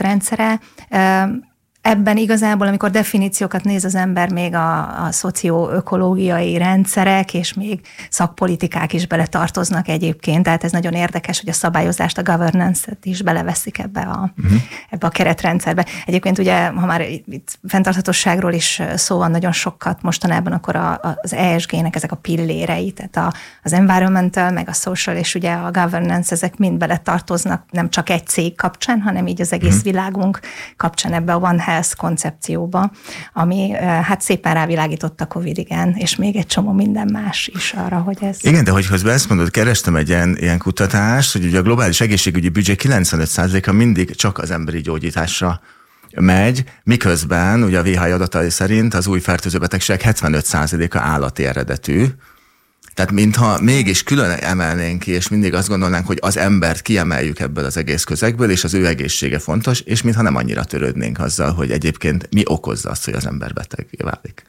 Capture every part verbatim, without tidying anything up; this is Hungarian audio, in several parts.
keretrendszere. Ebben igazából, amikor definíciókat néz az ember, még a, a szocioökológiai rendszerek és még szakpolitikák is beletartoznak egyébként, tehát ez nagyon érdekes, hogy a szabályozást, a governance-et is beleveszik ebbe a, uh-huh. ebbe a keretrendszerbe. Egyébként ugye, ha már itt fenntarthatóságról is szó van nagyon sokat mostanában, akkor a, az E S G-nek ezek a pillérei, tehát a, az environmental, meg a social és ugye a governance, ezek mind beletartoznak, nem csak egy cég kapcsán, hanem így az egész uh-huh. világunk kapcsán ebbe a One Health koncepcióba, ami hát szépen rávilágított a Covid, igen, és még egy csomó minden más is arra, hogy ez... Igen, de hogy közben ezt mondod, kerestem egy ilyen, ilyen kutatást, hogy ugye a globális egészségügyi büdzsé kilencvenöt százaléka mindig csak az emberi gyógyításra megy, miközben ugye a W H O adatai szerint az új fertőző betegségek hetvenöt százaléka állati eredetű. Tehát mintha mégis külön emelnénk ki, és mindig azt gondolnánk, hogy az embert kiemeljük ebből az egész közegből, és az ő egészsége fontos, és mintha nem annyira törődnénk azzal, hogy egyébként mi okozza azt, hogy az ember beteggé válik.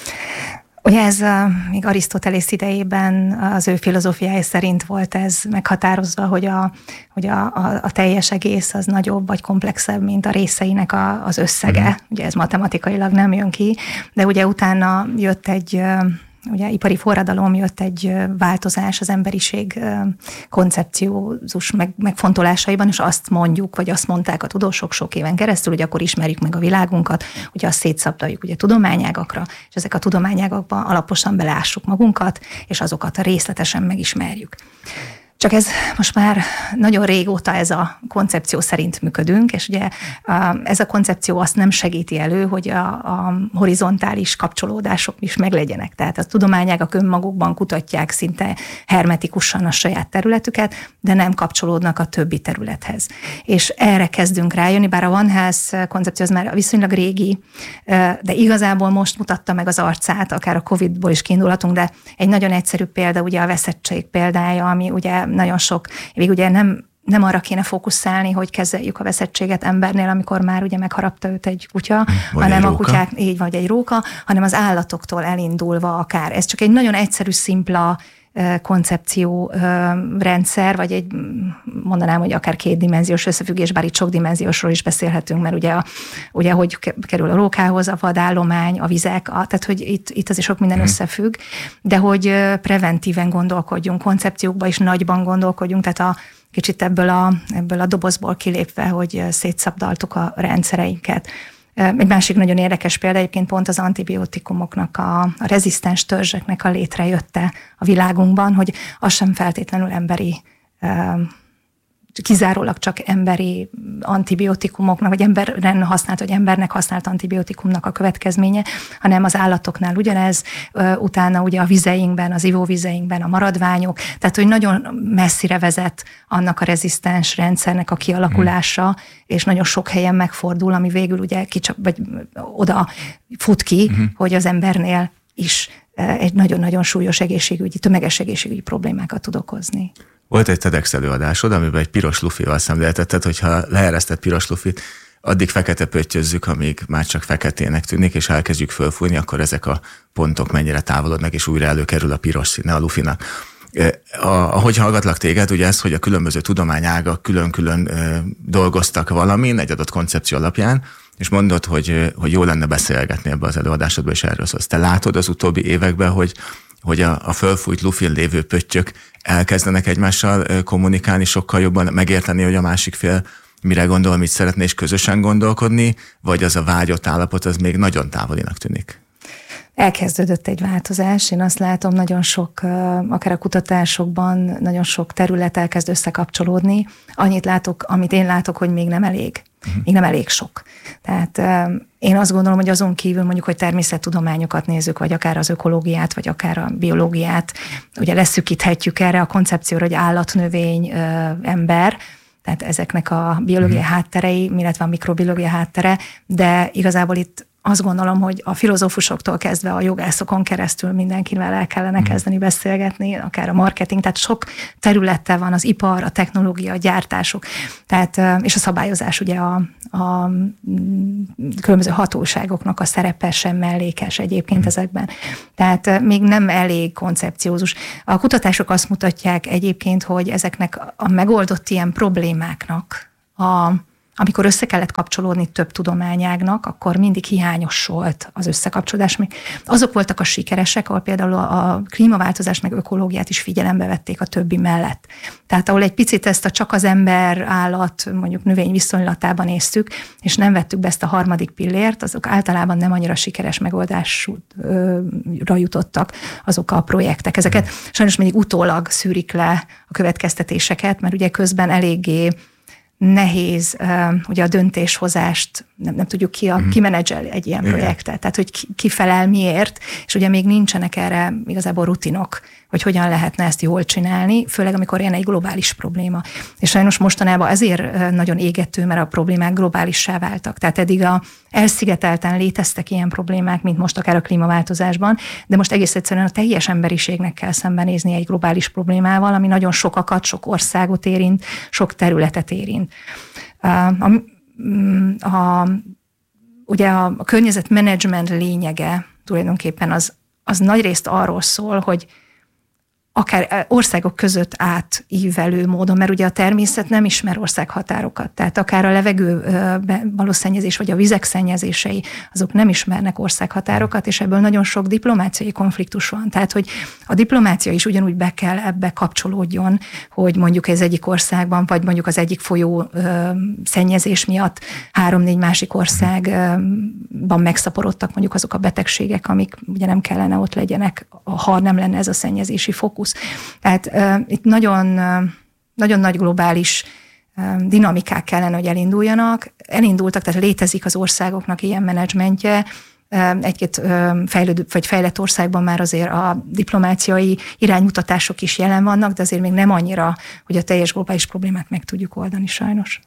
Ugye ez még Arisztotelész idejében az ő filozófiája szerint volt ez meghatározva, hogy a, hogy a, a, a teljes egész az nagyobb vagy komplexebb, mint a részeinek a, az összege. Mm. Ugye ez matematikailag nem jön ki, de ugye utána jött egy... Ugye ipari forradalom, jött egy változás az emberiség koncepciózus meg, megfontolásaiban, és azt mondjuk, vagy azt mondták a tudósok sok éven keresztül, hogy akkor ismerjük meg a világunkat, hogy azt szétszabdaljuk ugye tudományágakra, és ezek a tudományágakban alaposan belássuk magunkat, és azokat részletesen megismerjük. Csak ez most már nagyon régóta ez a koncepció szerint működünk, és ugye ez a koncepció azt nem segíti elő, hogy a, a horizontális kapcsolódások is meglegyenek. Tehát a tudományágak önmagukban kutatják szinte hermetikusan a saját területüket, de nem kapcsolódnak a többi területhez. És erre kezdünk rájönni, bár a One Health koncepció az már viszonylag régi, de igazából most mutatta meg az arcát, akár a Covidból is kiindulhatunk, de egy nagyon egyszerű példa, ugye a veszettség példája, ami ugye nagyon sok, még ugye nem, nem arra kéne fókuszálni, hogy kezeljük a veszettséget embernél, amikor már ugye megharapta őt egy kutya, vagy hanem egy a kutyák, így vagy egy róka, hanem az állatoktól elindulva akár. Ez csak egy nagyon egyszerű, szimpla koncepció rendszer, vagy egy, mondanám, hogy akár kétdimenziós összefüggés, bár itt sokdimenziósról is beszélhetünk, mert ugye, a, ugye hogy kerül a rókához a vadállomány, a vizek, a, tehát hogy itt, itt azért sok minden hmm. összefügg, de hogy preventíven gondolkodjunk, koncepciókba is nagyban gondolkodjunk, tehát a kicsit ebből a, ebből a dobozból kilépve, hogy szétszabdaltuk a rendszereinket. Egy másik nagyon érdekes példa egyébként pont az antibiotikumoknak, a, a rezisztens törzseknek a létrejötte a világunkban, hogy az sem feltétlenül emberi, kizárólag csak emberi antibiotikumoknak, vagy emberen használt, vagy embernek használt antibiotikumnak a következménye, hanem az állatoknál ugyanez, utána ugye a vizeinkben, az ivóvizeinkben a maradványok, tehát hogy nagyon messzire vezet annak a rezisztens rendszernek a kialakulása, hmm. és nagyon sok helyen megfordul, ami végül ugye kicsap, vagy oda fut ki, hmm. hogy az embernél is egy nagyon-nagyon súlyos egészségügyi, tömeges egészségügyi problémákat tud okozni. Volt egy TEDx előadásod, amiben egy piros lufival szemléltetted, hogyha leeresztett piros lufit, addig fekete pöttyözzük, amíg már csak feketének tűnik, és elkezdjük fölfújni, akkor ezek a pontok mennyire távolodnak, és újra előkerül a piros színe a lufinak. Ahogy hallgatlak téged, ugye ez, hogy a különböző tudományágak külön-külön dolgoztak valamin, egy adott koncepció alapján, és mondod, hogy, hogy jó lenne beszélgetni ebbe az előadásodba, és erről szólsz. Te látod az utóbbi években, hogy hogy a, a fölfújt lufin lévő pöttyök elkezdenek egymással kommunikálni, sokkal jobban megérteni, hogy a másik fél mire gondol, mit szeretne, és közösen gondolkodni, vagy az a vágyott állapot, az még nagyon távolinak tűnik? Elkezdődött egy változás. Én azt látom, nagyon sok, akár a kutatásokban, nagyon sok terület elkezd összekapcsolódni. Annyit látok, amit én látok, hogy még nem elég. Uh-huh. Még nem elég sok. Tehát én azt gondolom, hogy azon kívül mondjuk, hogy természettudományokat nézzük, vagy akár az ökológiát, vagy akár a biológiát, ugye leszűkíthetjük erre a koncepcióra, hogy állat, növény, ember, tehát ezeknek a biológiai uh-huh. hátterei, illetve a mikrobiológia háttere, de igazából itt azt gondolom, hogy a filozófusoktól kezdve a jogászokon keresztül mindenkivel el kellene kezdeni beszélgetni, akár a marketing, tehát sok területe van az ipar, a technológia, a gyártások, tehát, és a szabályozás, ugye a, a különböző hatóságoknak a szerepe sem mellékes egyébként ezekben. Tehát még nem elég koncepciózus. A kutatások azt mutatják egyébként, hogy ezeknek a megoldott ilyen problémáknak a amikor össze kellett kapcsolódni több tudományágnak, akkor mindig hiányos volt az összekapcsolódás. Azok voltak a sikeresek, ahol például a klímaváltozást meg ökológiát is figyelembe vették a többi mellett. Tehát ahol egy picit ezt a csak az ember, állat, mondjuk növény viszonylatában néztük, és nem vettük be ezt a harmadik pillért, azok általában nem annyira sikeres megoldásra jutottak azok a projektek. Ezeket sajnos mindig utólag szűrik le a következtetéseket, mert ugye közben eléggé nehéz ugye a döntéshozást, nem, nem tudjuk ki, a, ki menedzsel egy ilyen projektet, tehát hogy ki, ki felel miért, és ugye még nincsenek erre igazából rutinok, hogy hogyan lehetne ezt jól csinálni, főleg amikor ilyen egy globális probléma. És sajnos mostanában ezért nagyon égető, mert a problémák globálissá váltak. Tehát eddig a elszigetelten léteztek ilyen problémák, mint most akár a klímaváltozásban, de most egész egyszerűen a teljes emberiségnek kell szembenézni egy globális problémával, ami nagyon sokakat, sok országot érint, sok területet érint. A, a, a, ugye a, a környezetmenedzsment lényege tulajdonképpen az, az nagyrészt arról szól, hogy akár országok között átívelő módon, mert ugye a természet nem ismer országhatárokat, tehát akár a levegő való szennyezés, vagy a vizek szennyezései, azok nem ismernek országhatárokat, és ebből nagyon sok diplomáciai konfliktus van. Tehát, hogy a diplomácia is ugyanúgy be kell ebbe kapcsolódjon, hogy mondjuk ez egyik országban, vagy mondjuk az egyik folyó szennyezés miatt három-négy másik országban megszaporodtak mondjuk azok a betegségek, amik ugye nem kellene ott legyenek, ha nem lenne ez a szennyezési fókusz. Tehát uh, itt nagyon, uh, nagyon nagy globális uh, dinamikák kellene, hogy elinduljanak. Elindultak, tehát létezik az országoknak ilyen menedzsmentje. Uh, egy-két uh, fejlődő, vagy fejlett országban már azért a diplomáciai iránymutatások is jelen vannak, de azért még nem annyira, hogy a teljes globális problémát meg tudjuk oldani sajnos.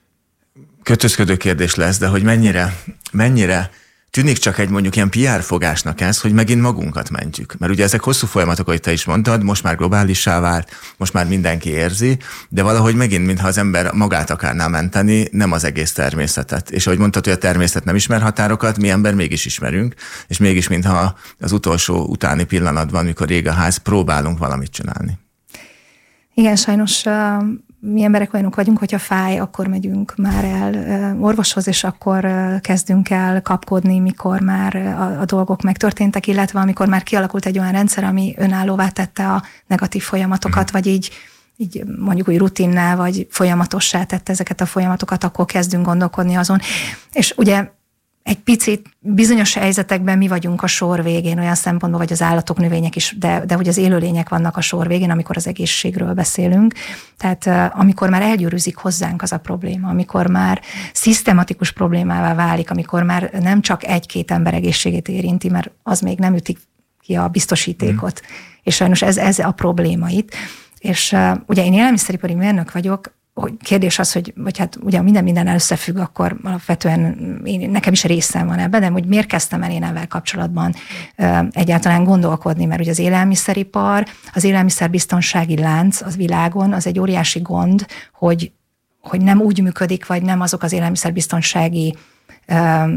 Kötözködő kérdés lesz, de hogy mennyire, mennyire tűnik csak egy mondjuk ilyen pé er fogásnak ez, hogy megint magunkat mentjük. Mert ugye ezek hosszú folyamatok, ahogy te is mondtad, most már globálissá vált, most már mindenki érzi, de valahogy megint, mintha az ember magát akarná menteni, nem az egész természetet. És ahogy mondtad, hogy a természet nem ismer határokat, mi ember mégis ismerünk, és mégis, mintha az utolsó utáni pillanatban, mikor ég a ház, próbálunk valamit csinálni. Igen, sajnos mi emberek olyanok vagyunk, hogyha fáj, akkor megyünk már el orvoshoz, és akkor kezdünk el kapkodni, mikor már a, a dolgok megtörténtek, illetve amikor már kialakult egy olyan rendszer, ami önállóvá tette a negatív folyamatokat, vagy így, így mondjuk úgy rutinná, vagy folyamatossá tette ezeket a folyamatokat, akkor kezdünk gondolkodni azon. És ugye egy picit bizonyos helyzetekben mi vagyunk a sor végén, olyan szempontból, vagy az állatok, növények is, de, de hogy az élőlények vannak a sor végén, amikor az egészségről beszélünk. Tehát amikor már elgyűrűzik hozzánk az a probléma, amikor már szisztematikus problémává válik, amikor már nem csak egy-két ember egészségét érinti, mert az még nem ütik ki a biztosítékot. Mm. És sajnos ez, ez a probléma itt. És uh, ugye én élelmiszeripari mérnök vagyok, hogy kérdés az, hogy vagy hát ugye minden mindennel összefügg, akkor alapvetően én, nekem is részem van ebben, de hogy miért kezdtem el én ezzel kapcsolatban uh, egyáltalán gondolkodni, mert ugye az élelmiszeripar, az élelmiszerbiztonsági lánc az világon, az egy óriási gond, hogy, hogy nem úgy működik, vagy nem azok az élelmiszerbiztonsági uh,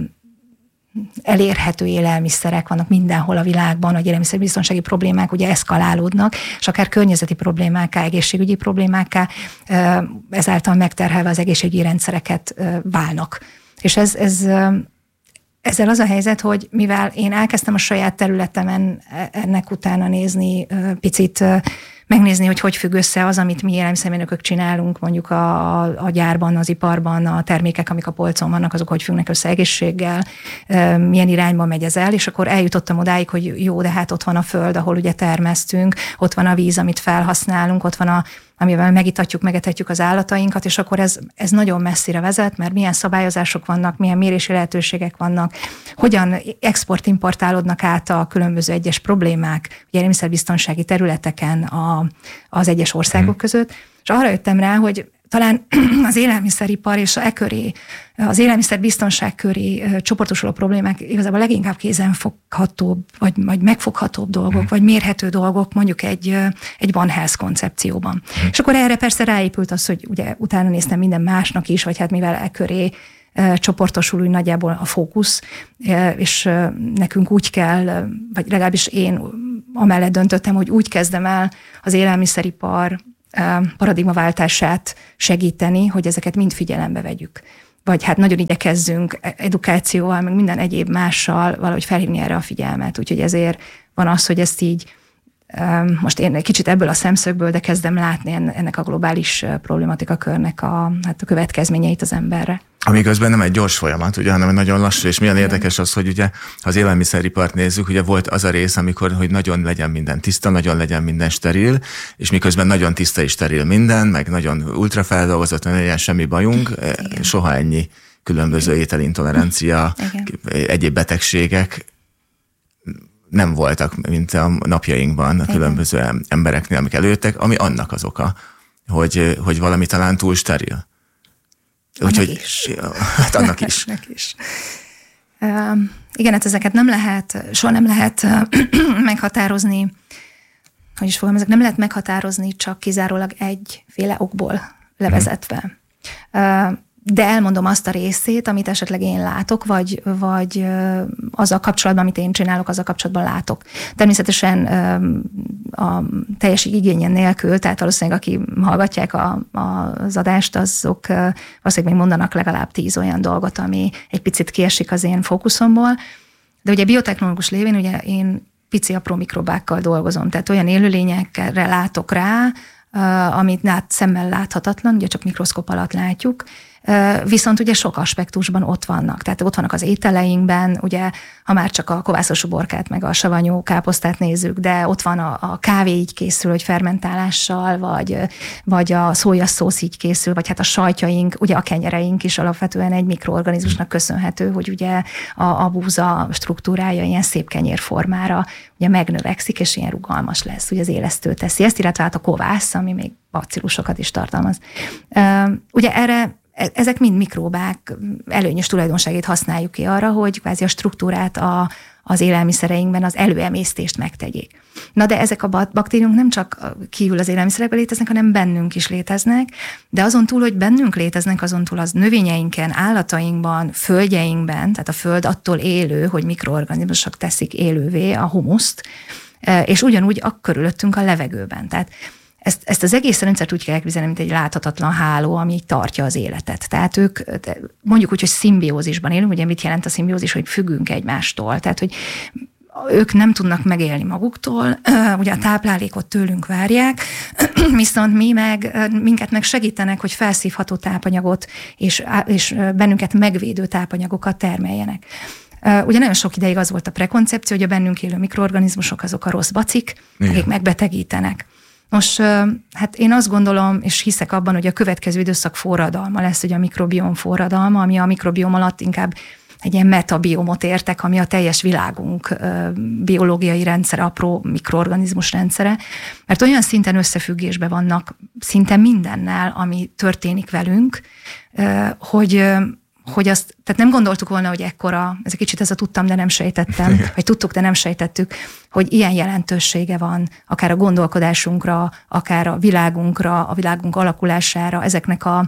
elérhető élelmiszerek vannak mindenhol a világban, hogy élelmiszerbiztonsági problémák ugye eszkalálódnak, és akár környezeti problémákká, egészségügyi problémákká, ezáltal megterhelve az egészségügyi rendszereket válnak. És ez, ez, ezzel az a helyzet, hogy mivel én elkezdtem a saját területemen ennek utána nézni, picit megnézni, hogy hogy függ össze az, amit mi élelmiszermérnökök csinálunk, mondjuk a, a gyárban, az iparban, a termékek, amik a polcon vannak, azok hogy függnek össze egészséggel, milyen irányba megy ez el, és akkor eljutottam odáig, hogy jó, de hát ott van a föld, ahol ugye termesztünk, ott van a víz, amit felhasználunk, ott van a amivel megitatjuk, megetetjük az állatainkat, és akkor ez, ez nagyon messzire vezet, mert milyen szabályozások vannak, milyen mérési lehetőségek vannak, hogyan export-importálódnak át a különböző egyes problémák, ugye élelmiszerbiztonsági területeken a, az egyes országok között, és arra jöttem rá, hogy talán az élelmiszeripar és e köré, az élelmiszerbiztonság köré csoportosuló problémák igazából leginkább kézenfoghatóbb, vagy, vagy megfoghatóbb dolgok, vagy mérhető dolgok mondjuk egy, egy One Health koncepcióban. És akkor erre persze ráépült az, hogy ugye utána néztem minden másnak is, vagy hát mivel e köré csoportosul úgy nagyjából a fókusz, és nekünk úgy kell, vagy legalábbis én amellett döntöttem, hogy úgy kezdem el az élelmiszeripar paradigmaváltását segíteni, hogy ezeket mind figyelembe vegyük. Vagy hát nagyon igyekezzünk edukációval, meg minden egyéb mással valahogy felhívni erre a figyelmet. Úgyhogy ezért van az, hogy ezt így most én egy kicsit ebből a szemszögből, de kezdem látni ennek a globális problematika körnek a, hát a következményeit az emberre. Ami közben nem egy gyors folyamat, ugye, hanem nagyon lassú, és milyen érdekes az, hogy ugye, ha az élelmiszeripart nézzük, ugye volt az a rész, amikor, hogy nagyon legyen minden tiszta, nagyon legyen minden steril, és miközben nagyon tiszta és steril minden, meg nagyon ultrafeldolgozott, ne legyen semmi bajunk, igen. Soha ennyi különböző ételintolerancia, igen. Egyéb betegségek nem voltak, mint a napjainkban a különböző igen. embereknél, amik előttek, ami annak az oka, hogy, hogy valami talán túl steril. Annak Úgyhogy, is. Hát annak is. annak is. Uh, igen, hát ezeket nem lehet, soha nem lehet uh, meghatározni, hogy is fogom, ezek nem lehet meghatározni csak kizárólag egyféle okból levezetve. Uh, de elmondom azt a részét, amit esetleg én látok, vagy, vagy azzal kapcsolatban, amit én csinálok, azzal kapcsolatban látok. Természetesen a teljes igényen nélkül, tehát valószínűleg aki hallgatják a, a, az adást, azok valószínűleg még mondanak legalább tíz olyan dolgot, ami egy picit kiesik az én fókuszomból. De ugye biotechnológus lévén ugye én pici apró mikrobákkal dolgozom, tehát olyan élőlényekre látok rá, amit lát, szemmel láthatatlan, ugye csak mikroszkóp alatt látjuk, viszont ugye sok aspektusban ott vannak. Tehát ott vannak az ételeinkben, ugye, ha már csak a kovászos uborkát, meg a savanyú káposztát nézzük, de ott van a, a kávé így készül, hogy fermentálással, vagy, vagy a szójaszósz így készül, vagy hát a sajtjaink, ugye a kenyereink is alapvetően egy mikroorganizmusnak köszönhető, hogy ugye a, a búza struktúrája ilyen szép kenyérformára ugye megnövekszik, és ilyen rugalmas lesz, ugye az élesztő teszi ezt, illetve hát a kovász, ami még bacillusokat is tartalmaz. Ugye erre ezek mind mikróbák előnyös tulajdonságét használjuk ki arra, hogy kvázi a struktúrát a, az élelmiszereinkben, az előemésztést megtegyék. Na de ezek a baktériumok nem csak kívül az élelmiszerekben léteznek, hanem bennünk is léteznek, de azon túl, hogy bennünk léteznek, azon túl az növényeinken, állatainkban, földjeinkben, tehát a föld attól élő, hogy mikroorganizmusok teszik élővé a humuszt, és ugyanúgy a körülöttünk a levegőben. Tehát Ezt, ezt az egész rendszert úgy kell elképzelni, mint egy láthatatlan háló, ami tartja az életet. Tehát ők, mondjuk úgy, hogy szimbiózisban élünk, ugye mit jelent a szimbiózis, hogy függünk egymástól. Tehát, hogy ők nem tudnak megélni maguktól, ugye a táplálékot tőlünk várják, viszont mi meg, minket meg segítenek, hogy felszívható tápanyagot és, és bennünket megvédő tápanyagokat termeljenek. Ugye nagyon sok ideig az volt a prekoncepció, hogy a bennünk élő mikroorganizmusok azok a rossz bacik, igen. akik megbetegítenek. Most hát én azt gondolom, és hiszek abban, hogy a következő időszak forradalma lesz, ugye a mikrobiom forradalma, ami a mikrobiom alatt inkább egy ilyen metabiomot értek, ami a teljes világunk biológiai rendszere, apró mikroorganizmus rendszere, mert olyan szinten összefüggésben vannak szinte mindennel, ami történik velünk, hogy hogy azt, tehát nem gondoltuk volna, hogy ekkora, ez egy kicsit ez a tudtam, de nem sejtettem, vagy tudtuk, de nem sejtettük, hogy ilyen jelentősége van, akár a gondolkodásunkra, akár a világunkra, a világunk alakulására, ezeknek a,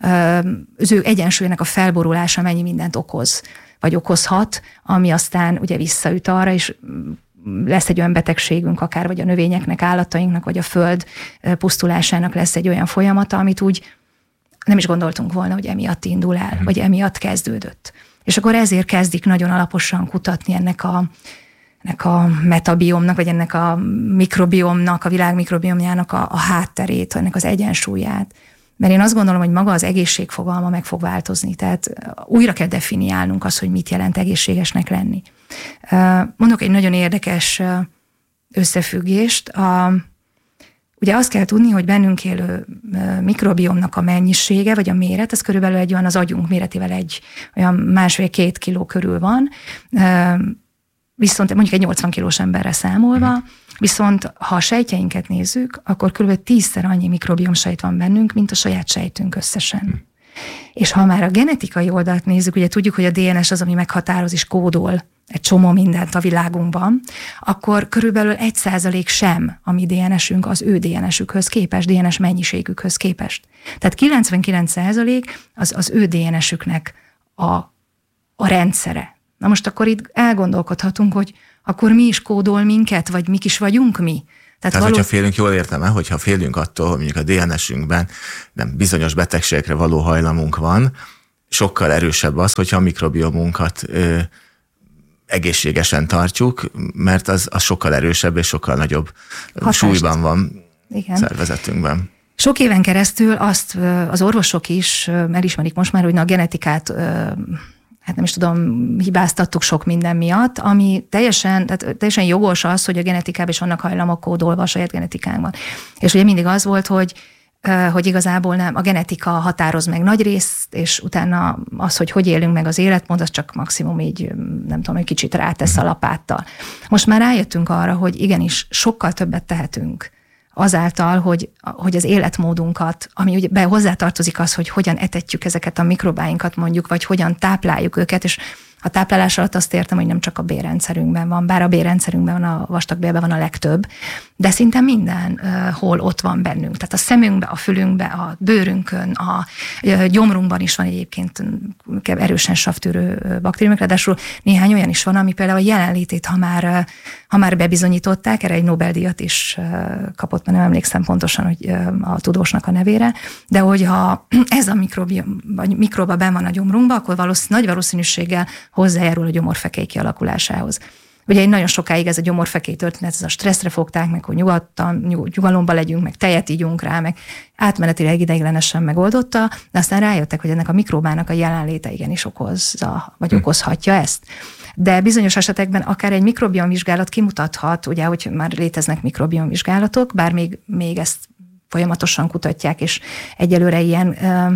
az ő egyensúlyának a felborulása mennyi mindent okoz, vagy okozhat, ami aztán ugye visszaüt arra, és lesz egy olyan betegségünk, akár vagy a növényeknek, állatainknak, vagy a föld pusztulásának lesz egy olyan folyamata, amit úgy nem is gondoltunk volna, hogy emiatt indul el, uh-huh. vagy emiatt kezdődött. És akkor ezért kezdik nagyon alaposan kutatni ennek a, ennek a metabiomnak, vagy ennek a mikrobiomnak, a világ mikrobiomjának a, a hátterét, ennek az egyensúlyát. Mert én azt gondolom, hogy maga az egészség fogalma meg fog változni. Tehát újra kell definiálnunk azt, hogy mit jelent egészségesnek lenni. Mondok egy nagyon érdekes összefüggést. A Ugye azt kell tudni, hogy bennünk élő mikrobiomnak a mennyisége, vagy a méret, ez körülbelül egy olyan az agyunk méretével egy olyan másfél-két kiló körül van, viszont mondjuk egy nyolcvan kilós emberre számolva, viszont ha a sejtjeinket nézzük, akkor körülbelül tízszer annyi mikrobiom sejt van bennünk, mint a saját sejtünk összesen. És ha már a genetikai oldalt nézzük, ugye tudjuk, hogy a dé en es az, ami meghatároz és kódol egy csomó mindent a világunkban, akkor körülbelül egy százalék sem a mi dé en esünk az ő dé en esükhöz képest, dé en es mennyiségükhöz képest. Tehát kilencvenkilenc százalék az az ő dé en esüknek a, a rendszere. Na most akkor itt elgondolkodhatunk, hogy akkor mi is kódol minket, vagy mik is vagyunk mi? Tehát való... hogyha félünk, jól értem el, hogyha félünk attól, hogy mondjuk a dé en es-ünkben nem bizonyos betegségekre való hajlamunk van, sokkal erősebb az, hogyha a mikrobiomunkat ö, egészségesen tartjuk, mert az, az sokkal erősebb és sokkal nagyobb hatást. Súlyban van Igen. szervezetünkben. Sok éven keresztül azt az orvosok is elismerik most már, hogy a genetikát, hát nem is tudom, hibáztattuk sok minden miatt, ami teljesen, tehát teljesen jogos az, hogy a genetikában is vannak hajlamok kódolva a saját genetikánkban. És ugye mindig az volt, hogy hogy igazából nem, a genetika határoz meg nagy részt, és utána az, hogy hogy élünk meg az életmód, az csak maximum így, nem tudom, egy kicsit rátesz a lapáttal. Most már rájöttünk arra, hogy igenis sokkal többet tehetünk azáltal, hogy, hogy az életmódunkat, ami ugye be hozzátartozik az, hogy hogyan etetjük ezeket a mikrobáinkat mondjuk, vagy hogyan tápláljuk őket, és a táplálás alatt azt értem, hogy nem csak a bélrendszerünkben van, bár a bélrendszerünkben van, a vastagbélben van a legtöbb, de szinte minden uh, hol ott van bennünk. Tehát a szemünkben, a fülünkben, a bőrünkön, a uh, gyomrunkban is van egyébként erősen savtűrő baktériumok, ráadásul néhány olyan is van, ami például a jelenlétét, ha már, uh, ha már bebizonyították, erre egy Nobel-díjat is uh, kapott, mert nem emlékszem pontosan, hogy uh, a tudósnak a nevére, de hogyha ez a mikrobiom, vagy mikroba benn van a gyomrunkban, akkor valószínű, nagy valószínűséggel hozzájárul a gyomorfekély kialakulásához. Ugye egy nagyon sokáig ez a gyomorfekély történet, ez a stresszre fogták, meg hogy nyugodtan, nyugalomba legyünk, meg tejet ígyunk rá, meg átmenetileg ideiglenesen megoldotta, de aztán rájöttek, hogy ennek a mikrobának a jelenléte igenis okozza, vagy okozhatja ezt. De bizonyos esetekben akár egy mikrobiomvizsgálat kimutathat, ugye, hogy már léteznek mikrobiomvizsgálatok, bár még, még ezt folyamatosan kutatják, és egyelőre ilyen ö,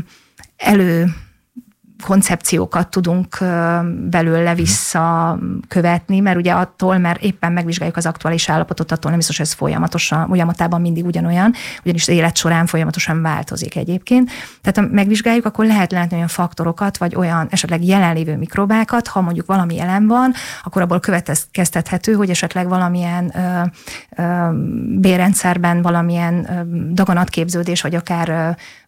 elő koncepciókat tudunk belőle visszakövetni, mert ugye attól, mert éppen megvizsgáljuk az aktuális állapotot, attól nem biztos, hogy ez folyamatosan, folyamatában mindig ugyanolyan, ugyanis az élet során folyamatosan változik egyébként. Tehát ha megvizsgáljuk, akkor lehet látni olyan faktorokat, vagy olyan esetleg jelenlévő mikrobákat, ha mondjuk valami jelen van, akkor abból következtethető, hogy esetleg valamilyen ö, ö, bélrendszerben valamilyen ö, daganatképződés, vagy akár ö,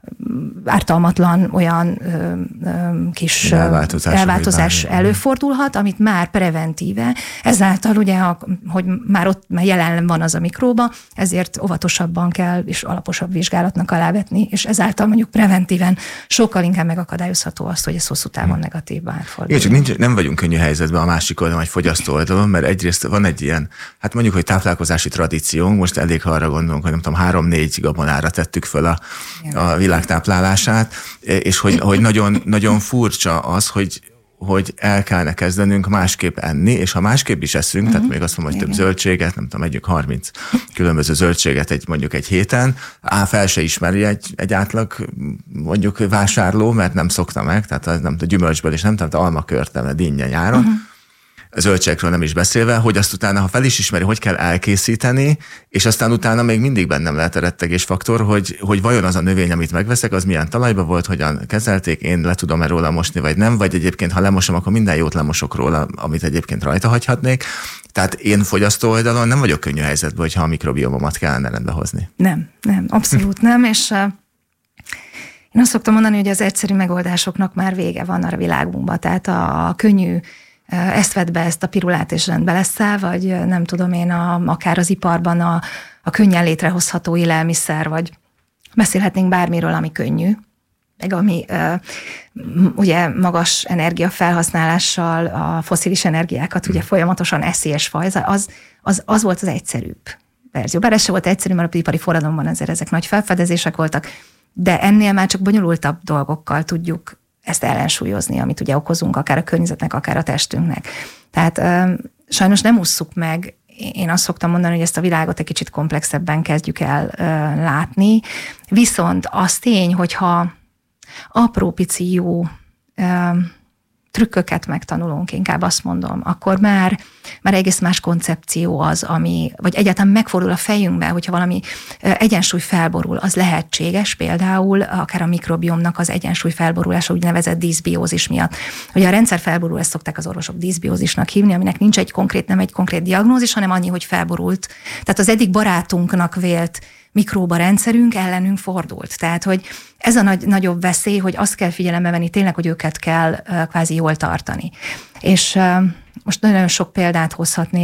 ártalmatlan olyan ö, ö, kis elváltozás, elváltozás előfordulhat, amit már preventíve, ezáltal ugye, hogy már ott már jelen van az a mikróba, ezért óvatosabban kell és alaposabb vizsgálatnak alávetni, és ezáltal mondjuk preventíven sokkal inkább megakadályozható azt, hogy ez hosszú távon negatívba átfordul. Igen, csak nincs, nem vagyunk könnyű helyzetben a másik oldalon, vagy fogyasztó oldalon, mert egyrészt van egy ilyen, hát mondjuk, hogy táplálkozási tradíciónk, most elég, ha arra gondolunk, hogy nem tudom, három-négy gabonára tettük föl a, a világ táplálását, és hogy, hogy nagyon, nagyon furcsa az, hogy, hogy el kellene kezdenünk másképp enni, és ha másképp is eszünk, uh-huh. tehát még azt mondom, hogy több zöldséget, nem tudom, együnk harminc különböző zöldséget egy, mondjuk egy héten, á, fel se ismeri egy, egy átlag mondjuk vásárló, mert nem szokta meg, tehát az nem tudom, gyümölcsből is nem, tehát almakörtem, dinnye nyáron, uh-huh. a zöldségekről nem is beszélve, hogy azt utána, ha fel is ismeri, hogy kell elkészíteni, és aztán utána még mindig bennem lehet a rettegésfaktor, hogy, hogy vajon az a növény, amit megveszek, az milyen talajba volt, hogyan kezelték, én le tudom-e róla mosni, vagy nem, vagy egyébként, ha lemosom, akkor minden jót lemosok róla, amit egyébként rajta hagyhatnék. Tehát én fogyasztó oldalon nem vagyok könnyű helyzetben, hogyha a mikrobiomomat kellene rendbe hozni. Nem, nem, abszolút nem, és uh, én azt szoktam mondani, hogy az egyszerű megoldásoknak már vége van a világunkban, tehát a, a könnyű ezt vedd be, ezt a pirulát, és rendbe leszel, vagy nem tudom én, a, akár az iparban a, a könnyen létrehozható élelmiszer, vagy beszélhetnénk bármiről, ami könnyű, meg ami uh, ugye magas energiafelhasználással a fosszilis energiákat ugye folyamatosan eszi és fajz, az, az, az volt az egyszerűbb verzió. Bár ez se volt egyszerű, mert a ipari forradalomban ezért ezek nagy felfedezések voltak, de ennél már csak bonyolultabb dolgokkal tudjuk ezt ellensúlyozni, amit ugye okozunk, akár a környezetnek, akár a testünknek. Tehát ö, sajnos nem ússzuk meg, én azt szoktam mondani, hogy ezt a világot egy kicsit komplexebben kezdjük el ö, látni, viszont az tény, hogyha apró pici jó ö, trükköket megtanulunk, inkább azt mondom, akkor már, már egész más koncepció az, ami, vagy egyáltalán megfordul a fejünkbe, hogyha valami egyensúly felborul, az lehetséges, például akár a mikrobiomnak az egyensúly felborulása, úgynevezett diszbiózis miatt. Ugye a rendszer felborul, ezt szokták az orvosok diszbiózisnak hívni, aminek nincs egy konkrét, nem egy konkrét diagnózis, hanem annyi, hogy felborult. Tehát az eddig barátunknak vélt mikróba rendszerünk ellenünk fordult. Tehát, hogy ez a nagy, nagyobb veszély, hogy azt kell figyelembe venni tényleg, hogy őket kell uh, kvázi jól tartani. És uh, most nagyon sok példát hozhatnék.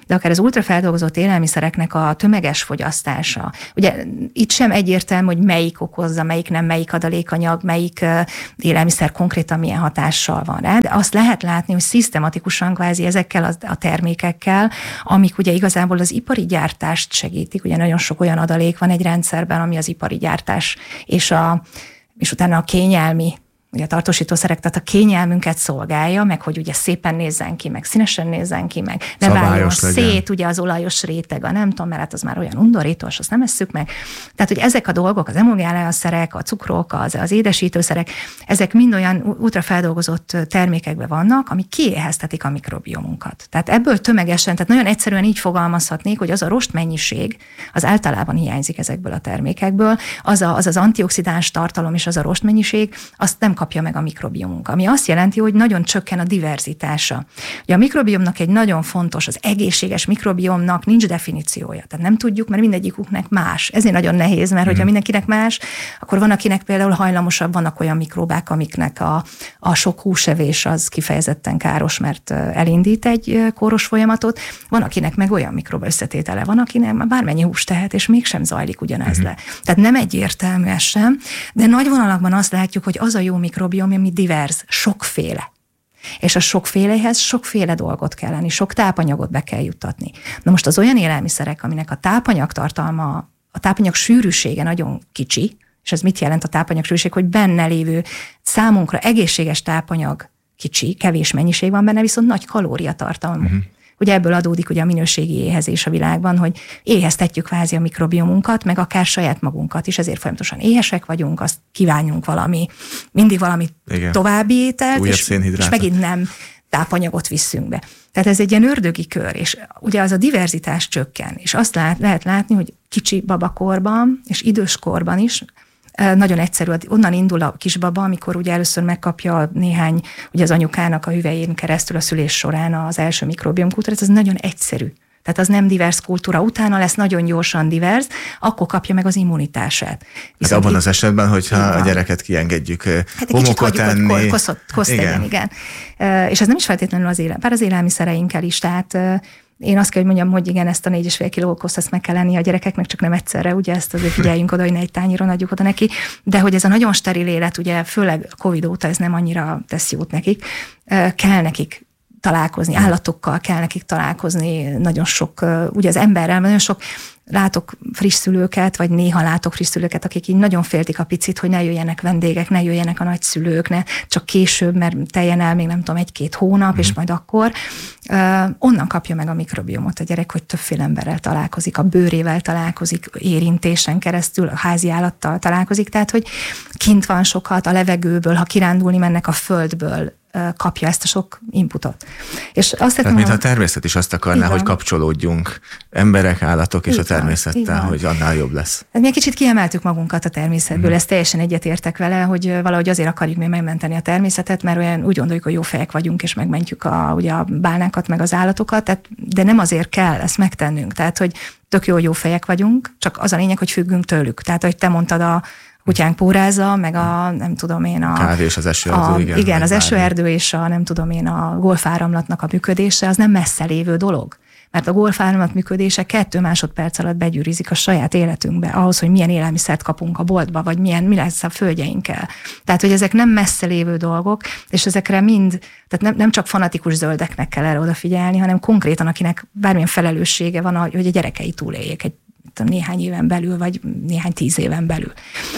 de akár az ultrafeldolgozott élelmiszereknek a tömeges fogyasztása. Ugye itt sem egyértelmű, hogy melyik okozza, melyik nem, melyik adalékanyag, melyik élelmiszer konkrétan milyen hatással van rá, de azt lehet látni, hogy szisztematikusan kvázi ezekkel a termékekkel, amik ugye igazából az ipari gyártást segítik, ugye nagyon sok olyan adalék van egy rendszerben, ami az ipari gyártás és, a, és utána a kényelmi, ugye a tartósítószerek, tehát a kényelmünket szolgálja, meg hogy ugye szépen nézzen ki, meg színesen nézzen ki, meg ne váljon szét, ugye az olajos réteg, a nem tudom, mert hát az már olyan undorító, azt nem esszük meg. Tehát, hogy ezek a dolgok, az emulgálószerek, a cukrok, az, az édesítőszerek, ezek mind olyan ultrafeldolgozott termékekben vannak, amik kiéheztetik a mikrobiomunkat. Tehát ebből tömegesen, tehát nagyon egyszerűen így fogalmazhatnék, hogy az a rostmennyiség, az általában hiányzik ezekből a termékekből, az a, az, az antioxidáns tartalom és az a rostmennyiség, azt nem kapja meg a mikrobiomunk, ami azt jelenti, hogy nagyon csökken a diverzitása. Ugye a mikrobiomnak egy nagyon fontos, az egészséges mikrobiomnak nincs definíciója. Tehát nem tudjuk, mert mindegyiküknek más. Ezért nagyon nehéz, mert hogyha mindenkinek más, akkor van, akinek például hajlamosabb, vannak olyan mikróbák, amiknek a, a sok húsevés az kifejezetten káros, mert elindít egy kóros folyamatot. Van, akinek meg olyan mikrob összetétele van, akinek bármennyi húst tehet, és mégsem zajlik ugyanez le. Tehát nem egyértelmű ez sem, de nagy vonalakban azt látjuk, hogy az a jó mikrobiom, ami divers, sokféle. És a sokfélehez sokféle dolgot kell lenni, sok tápanyagot be kell juttatni. Na most az olyan élelmiszerek, aminek a tápanyag tartalma, a tápanyag sűrűsége nagyon kicsi, és ez mit jelent a tápanyag sűrűség, hogy benne lévő számunkra egészséges tápanyag kicsi, kevés mennyiség van benne, viszont nagy kalóriatartalmú. Uh-huh. Ugye ebből adódik ugye a minőségi éhezés a világban, hogy éheztetjük kvázi a mikrobiomunkat, meg akár saját magunkat is, ezért folyamatosan éhesek vagyunk, azt kívánjunk valami, mindig valami Igen. további ételt, és, és megint nem tápanyagot visszünk be. Tehát ez egy ilyen ördögi kör, és ugye az a diverzitás csökken, és azt lát, lehet látni, hogy kicsi babakorban, és időskorban is, nagyon egyszerű, onnan indul a kisbaba, amikor ugye először megkapja néhány, ugye az anyukának a hüvelyén keresztül a szülés során az első mikrobiomkultúrát, ez nagyon egyszerű. Tehát az nem divers kultúra, utána lesz nagyon gyorsan divers, akkor kapja meg az immunitását. Hát abban itt, az esetben, hogyha a gyereket kiengedjük hát homokot enni. Hogy koszt, koszt igen. Legyen, igen. És ez nem is feltétlenül az élel, bár az élelmiszereinkkel is, tehát én azt kell, hogy mondjam, hogy igen, ezt a négy és fél kiló koszt, ezt meg kell lenni a gyerekeknek, csak nem egyszerre, ugye ezt azért figyeljünk oda, hogy ne egy tányéron adjuk oda neki, de hogy ez a nagyon steril élet, ugye főleg Covid óta ez nem annyira tesz jót nekik, kell nekik találkozni, állatokkal kell nekik találkozni, nagyon sok, ugye az emberrel, nagyon sok látok friss szülőket, vagy néha látok friss szülőket, akik így nagyon féltik a picit, hogy ne jöjjenek vendégek, ne jöjjenek a nagyszülők, ne csak később, mert teljen el még nem tudom, egy-két hónap, mm. és majd akkor. Uh, onnan kapja meg a mikrobiomot a gyerek, hogy többféle emberrel találkozik, a bőrével találkozik, érintésen keresztül, a házi állattal találkozik, tehát hogy kint van sokat, a levegőből, ha kirándulni mennek a földből, kapja ezt a sok inputot. És azt Tehát mintha a természet is azt akarná, igen. hogy kapcsolódjunk emberek, állatok és igen, a természettel, hogy annál jobb lesz. Hát mi egy kicsit kiemeltük magunkat a természetből, mm. ezt teljesen egyetértek vele, hogy valahogy azért akarjuk mi megmenteni a természetet, mert olyan úgy gondoljuk, hogy jó fejek vagyunk, és megmentjük a, ugye a bálnákat, meg az állatokat, tehát, de nem azért kell ezt megtennünk. Tehát, hogy tök jó, jó fejek vagyunk, csak az a lényeg, hogy függünk tőlük. Tehát, ahogy te mondtad, a kutyánk póráza, meg a, nem tudom én, a... Kávé és az esőerdő, a, igen. Igen, az esőerdő és a, nem tudom én, a golfáramlatnak a működése, az nem messze lévő dolog. Mert a golfáramlat működése kettő másodperc alatt begyűrűzik a saját életünkbe, ahhoz, hogy milyen élelmiszert kapunk a boltba, vagy milyen, mi lesz a földjeinkkel. Tehát, hogy ezek nem messze lévő dolgok, és ezekre mind, tehát nem, nem csak fanatikus zöldeknek kell erre odafigyelni, hanem konkrétan, akinek bármilyen felelőssége van, hogy a gyerekei túléljék egy néhány éven belül, vagy néhány tíz éven belül.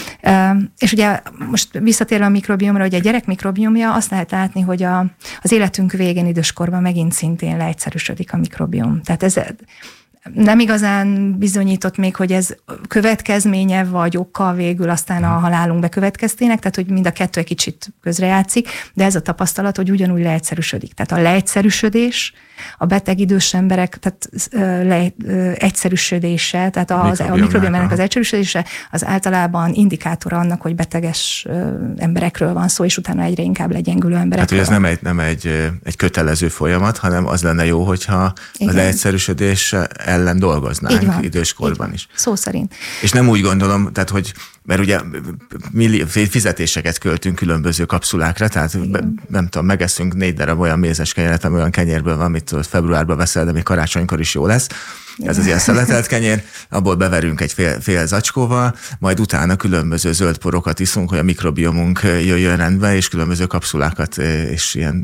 És ugye most visszatérve a mikrobiomra, hogy a gyerek mikrobiomja, azt lehet látni, hogy a, az életünk végén időskorban megint szintén leegyszerűsödik a mikrobiom. Tehát ez nem igazán bizonyított még, hogy ez következménye vagy oka végül aztán a halálunk bekövetkeztének, tehát hogy mind a kettő egy kicsit közrejátszik, de ez a tapasztalat, hogy ugyanúgy leegyszerűsödik. Tehát a leegyszerűsödés, a beteg idős emberek, tehát le, egyszerűsödése, tehát az, a mikrobiomának az egyszerűsödése az általában indikátora annak, hogy beteges emberekről van szó, és utána egyre inkább legyengülő emberekről. Hát, hogy ez nem egy, nem egy, egy kötelező folyamat, hanem az lenne jó, hogyha igen. a leegyszerűsödés ellen dolgoznánk időskorban is. Szó szerint. És nem úgy gondolom, tehát hogy, mert ugye milli, fizetéseket költünk különböző kapszulákra, tehát be, nem tudom, megeszünk négy darab olyan mézes kenyeret, ami olyan kenyérből van, amit februárban veszel, de még karácsonykor is jó lesz. Ez az ilyen szeletelt kenyér, abból beverünk egy fél, fél zacskóval, majd utána különböző zöld porokat iszunk, hogy a mikrobiomunk jöjjön rendbe, és különböző kapszulákat és ilyen,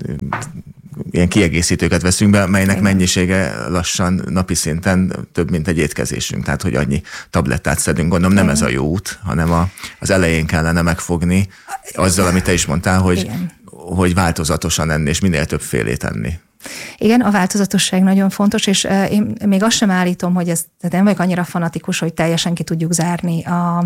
ilyen kiegészítőket veszünk be, melynek mennyisége lassan napi szinten több, mint egy étkezésünk. Tehát, hogy annyi tablettát szedünk. Gondolom nem ez a jó út, hanem a, az elején kellene megfogni azzal, amit te is mondtál, hogy, hogy változatosan enni, és minél több félét enni. Igen, a változatosság nagyon fontos, és én még azt sem állítom, hogy ez, tehát nem vagyok annyira fanatikus, hogy teljesen ki tudjuk zárni a,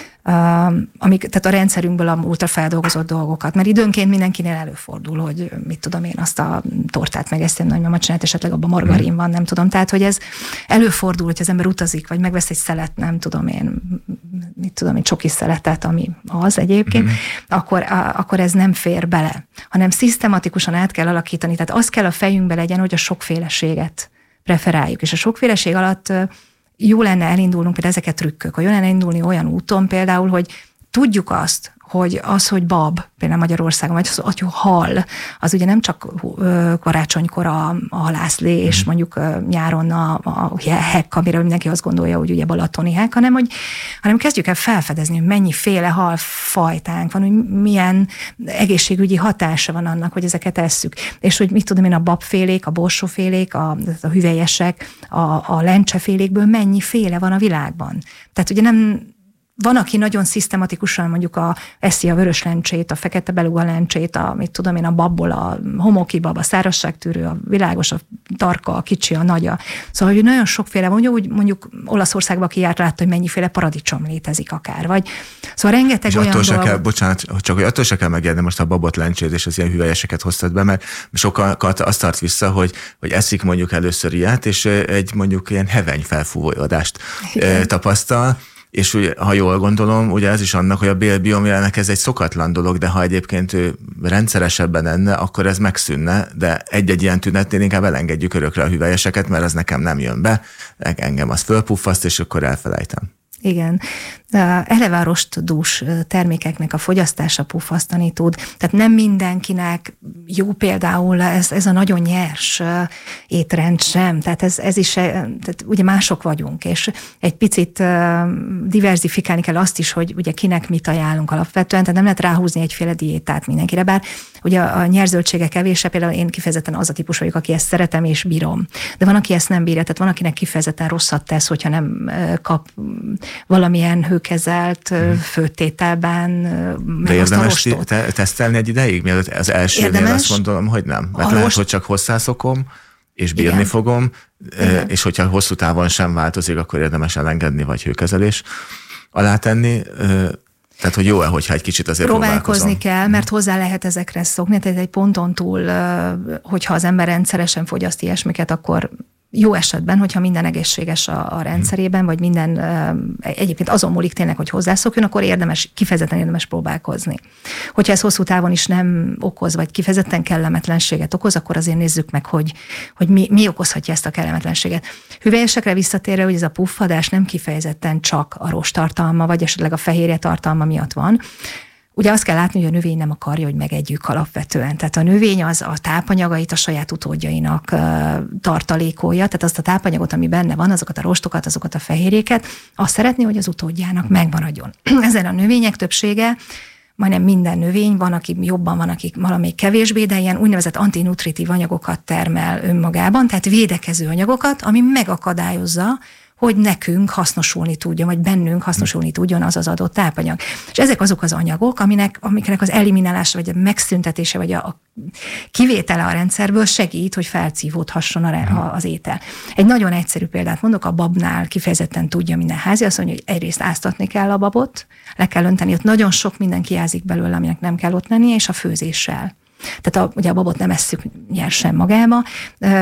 a, amik, tehát a rendszerünkből a ultrafeldolgozott dolgokat, mert időnként mindenkinél előfordul, hogy mit tudom én, azt a tortát megeszem, nagymama csinált, esetleg abban margarin van, nem tudom. Tehát, hogy ez előfordul, hogy az ember utazik, vagy megvesz egy szelet, nem tudom én, mit tudom én, csoki szeletet, ami az egyébként, mm. akkor, a, akkor ez nem fér bele, hanem szisztematikusan át kell alakítani. Tehát az kell a fejünkbe legyen, hogy a sokféleséget preferáljuk. És a sokféleség alatt jó lenne elindulnunk, például ezeket trükkök, hogy jó lenne elindulni olyan úton például, hogy tudjuk azt, hogy az, hogy bab, például Magyarországon, vagy az, hogy hal, az ugye nem csak karácsonykor a, a halászlé, és mondjuk nyáron a, a hek, amiről mindenki azt gondolja, hogy ugye balatoni hek, hanem, hogy, hanem kezdjük el felfedezni, hogy mennyiféle halfajtánk van, hogy milyen egészségügyi hatása van annak, hogy ezeket esszük. És hogy mit tudom én, a babfélék, a borsófélék, a, a hüvelyesek, a, a lencsefélékből mennyiféle van a világban. Tehát ugye nem van, aki nagyon szisztematikusan mondjuk a, eszi a vörös lencsét, a fekete beluga lencsét, a, mit tudom én, a babból, a homoki bab, a szárazságtűrő, a világos, a tarka, a kicsi, a nagya. Szóval, hogy nagyon sokféle van, úgy mondjuk Olaszországban, aki járt, látta, hogy mennyiféle paradicsom létezik akár, vagy szóval rengeteg és olyan attól dolog... se kell, bocsánat, csak hogy attól se kell megérni most a babot lencsét, és az ilyen hüvelyeseket hoztad be, mert sokakat azt tart vissza, hogy, hogy eszik mondjuk először ilyet, és egy mondjuk ilyen heveny felfújódást tapasztal. És ugye, ha jól gondolom, ugye ez is annak, hogy a bélbiomjának ez egy szokatlan dolog, de ha egyébként ő rendszeresebben enne, akkor ez megszűnne, de egy-egy ilyen tünetnél inkább elengedjük örökre a hüvelyeseket, mert ez nekem nem jön be, engem az fölpuffaszt, és akkor elfelejtem. Igen. Eleve a rostdús termékeknek a fogyasztása puffasztani tud. Tehát nem mindenkinek jó például ez, ez a nagyon nyers étrend sem. Tehát ez, ez is, tehát ugye mások vagyunk, és egy picit diverzifikálni kell azt is, hogy ugye kinek mit ajánlunk alapvetően, tehát nem lehet ráhúzni egyféle diétát mindenkire, bár ugye a nyerszöldségek evése, például én kifejezetten az a típus vagyok, aki ezt szeretem és bírom. De van, aki ezt nem bírja, tehát van, akinek kifejezetten rosszat tesz, hogyha nem kap valamilyen hőkezelt főtételben de érdemes te- tesztelni egy ideig, mielőtt az elsőnél azt mondom, hogy nem. Mert lehet, rost... hogy csak hozzászokom, és bírni igen. fogom, igen. és hogyha hosszú távon sem változik, akkor érdemes elengedni, vagy hőkezelés alá tenni. Tehát, hogy jó-e, hogyha egy kicsit azért próbálkozni kell, mert hozzá lehet ezekre szokni. Tehát egy ponton túl, hogyha az ember rendszeresen fogyaszt ilyesmiket, akkor jó esetben, hogyha minden egészséges a, a rendszerében, vagy minden egyébként azon múlik tényleg, hogy hozzászokjon, akkor érdemes, kifejezetten érdemes próbálkozni. Hogyha ez hosszú távon is nem okoz, vagy kifejezetten kellemetlenséget okoz, akkor azért nézzük meg, hogy, hogy mi, mi okozhatja ezt a kellemetlenséget. Hüvelyesekre visszatérve, hogy ez a puffadás nem kifejezetten csak a rosttartalma, vagy esetleg a fehérje tartalma miatt van. Ugye azt kell látni, hogy a növény nem akarja, hogy megegyük alapvetően. Tehát a növény az a tápanyagait a saját utódjainak tartalékolja, tehát azt a tápanyagot, ami benne van, azokat a rostokat, azokat a fehérjéket, azt szeretné, hogy az utódjának megmaradjon. Ezen a növények többsége, majdnem minden növény, van, aki jobban, van, akik valamelyik kevésbé, de ilyen úgynevezett antinutritív anyagokat termel önmagában, tehát védekező anyagokat, ami megakadályozza, hogy nekünk hasznosulni tudjon, vagy bennünk hasznosulni tudjon az az adott tápanyag. És ezek azok az anyagok, aminek, amiknek az eliminálása, vagy a megszüntetése, vagy a, a kivétele a rendszerből segít, hogy felcívódhasson a, az étel. Egy nagyon egyszerű példát mondok, a babnál kifejezetten tudja minden házi, azt mondja, hogy egyrészt áztatni kell a babot, le kell önteni, ott nagyon sok minden kiázik belőle, aminek nem kell ott lennie, és a főzéssel. Tehát a, ugye a babot nem esszük nyersen magába,